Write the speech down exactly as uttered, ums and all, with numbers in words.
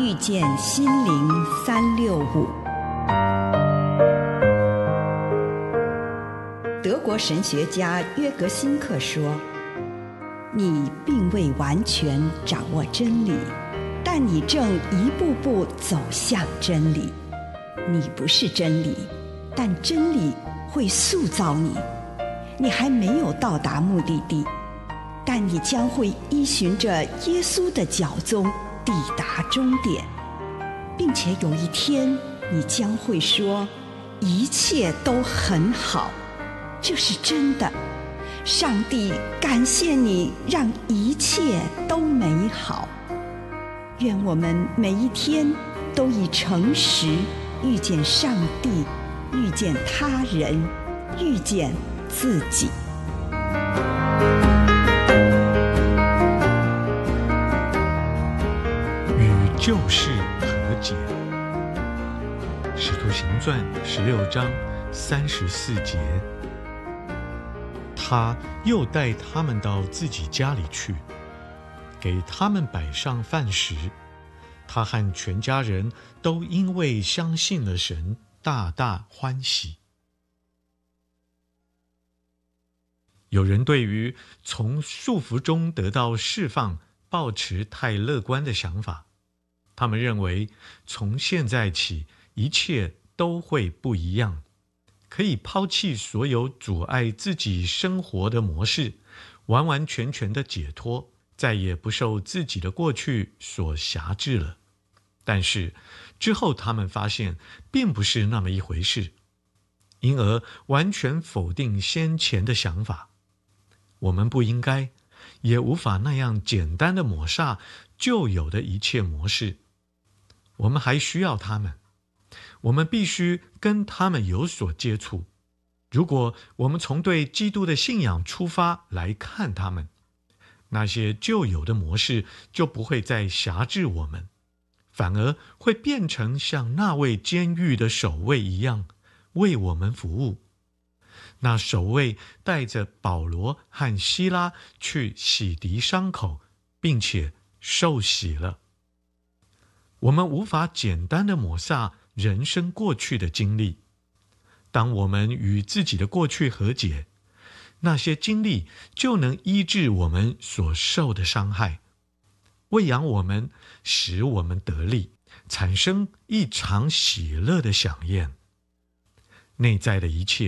遇见心灵三六五。德国神学家约格辛克说，你并未完全掌握真理，但你正一步步走向真理。你不是真理，但真理会塑造你。你还没有到达目的地，但你将会依循着耶稣的脚踪抵达终点，并且有一天你将会说，一切都很好。这是真的。上帝感谢你，让一切都美好。愿我们每一天都以诚实遇见上帝，遇见他人，遇见自己。 与旧事和解。使徒行传十六章三十四节。他又带他们到自己家里去，给他们摆上饭食。他和全家人都因为相信了神，大大欢喜。有人对于从束缚中得到释放抱持太乐观的想法，他们认为从现在起一切都会不一样，可以抛弃所有阻碍自己生活的模式，完完全全的解脱，再也不受自己的过去所辖制了。但是之后他们发现并不是那么一回事，因而完全否定先前的想法。我们不应该，也无法那样简单的抹煞旧有的一切模式。我们还需要他们，我们必须跟他们有所接触。如果我们从对基督的信仰出发来看他们，那些旧有的模式就不会再辖制我们，反而会变成像那位监狱的守卫一样为我们服务。那守卫带着保罗和希拉去洗涤伤口，并且受洗了。我们无法简单的抹煞人生过去的经历。当我们与自己的过去和解，那些经历就能医治我们所受的伤害，喂养我们，使我们得力，产生一场喜乐的飨宴。内在的一切